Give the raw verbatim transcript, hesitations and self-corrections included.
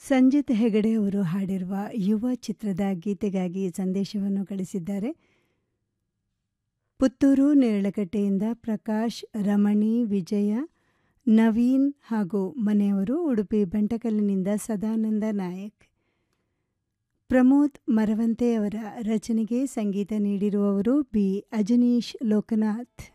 ಸಂಜಿತ್ ಹೆಗಡೆ ಅವರು ಹಾಡಿರುವ ಯುವ ಚಿತ್ರದ ಗೀತೆಗಾಗಿ ಸಂದೇಶವನ್ನು ಕಳಿಸಿದ್ದಾರೆ. ಪುತ್ತೂರು ನೇರಳಕಟ್ಟೆಯಿಂದ ಪ್ರಕಾಶ್, ರಮಣಿ, ವಿಜಯ, ನವೀನ್ ಹಾಗೂ ಮನೆಯವರು. ಉಡುಪಿ ಬಂಟಕಲ್ಲಿನಿಂದ ಸದಾನಂದ ನಾಯಕ್. ಪ್ರಮೋದ್ ಮರವಂತೆ ಅವರ ರಚನೆಗೆ ಸಂಗೀತ ನೀಡಿರುವವರು ಬಿ ಅಜನೀಶ್ ಲೋಕನಾಥ್.